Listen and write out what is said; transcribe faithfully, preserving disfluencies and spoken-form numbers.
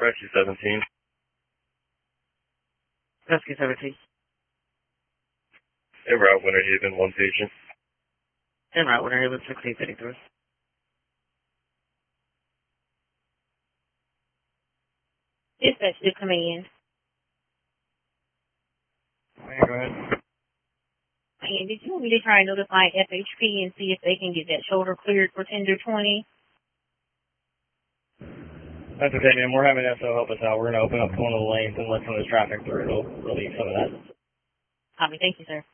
Rescue seventeen. Rescue seventeen. En route, Winter Haven, one patient. En route, Winter Haven, sixteen thirty-three. Dispatch to command. Okay, go ahead. And did you want me to try and notify F H P and see if they can get that shoulder cleared for tender twenty? That's okay, man. We're having S O help us out. We're going to open up one of the lanes and let some of the traffic through. It'll relieve some of that. Copy. Thank you, sir.